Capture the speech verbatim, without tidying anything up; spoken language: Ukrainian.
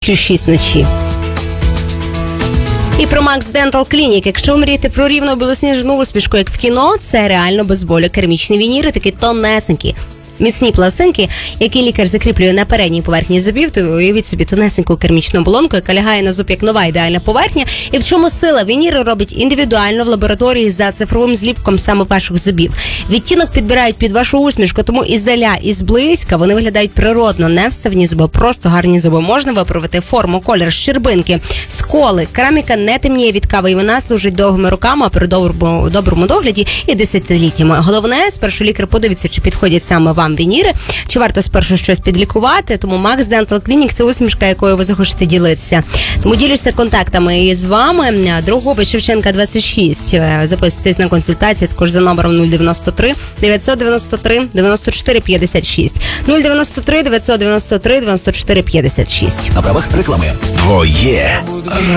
плюс шість вночі. І про Max Dental Clinic. Якщо мрієте про рівну білосніжну усмішку, як в кіно, це реально без болю. Керамічні вініри, такі тонесенькі, міцні пластинки, які лікар закріплює на передній поверхні зубів, то уявіть собі тонесеньку керамічну оболонку, яка лягає на зуб як нова ідеальна поверхня. І в чому сила? Вініри робить індивідуально в лабораторії за цифровим зліпком саме перших зубів. Відтінок підбирають під вашу усмішку, тому іздаля і зблизька вони виглядають природно, не вставні зуби, просто гарні зуби. Можна виправити форму, колір, щербинки, сколи. Кераміка не темніє від кави, і вона служить довгими руками, а при доброму, доброму догляді і десятиліттями. Головне, спершу лікар подивиться, чи підходять саме вам вініри, чи варто спершу щось підлікувати, тому Max Dental Clinic – це усмішка, якою ви захочете ділитися. Тому ділюся контактами із вами. Дрогобич Шевченка, двадцять шість. Записуйтесь на консультації також за номером нуль дев'яносто три дев'ятсот дев'яносто три дев'яносто чотири п'ятдесят шість. нуль дев'яносто три дев'ятсот дев'яносто три дев'яносто чотири п'ятдесят шість. На правах реклами. Твоє